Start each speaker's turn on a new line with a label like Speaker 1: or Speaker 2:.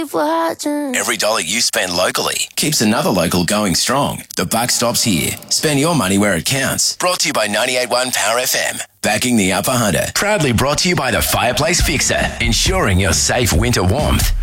Speaker 1: keep watching.
Speaker 2: Every dollar you spend locally keeps another local going strong. The buck stops here. Spend your money where it counts. Brought to you by 98.1 Power FM. Backing the Upper Hunter. Proudly brought to you by the Fireplace Fixer. Ensuring your safe winter warmth.